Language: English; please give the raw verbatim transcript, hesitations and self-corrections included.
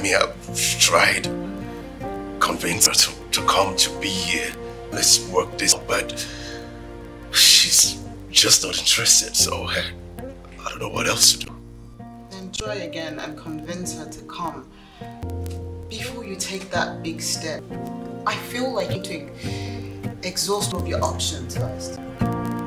mean, I've tried convince her to, to come to be here. Let's work this out, but she's just not interested, so hey, I don't know what else to do. Then try again and convince her to come before you take that big step. I feel like you need to exhaust all of your options first.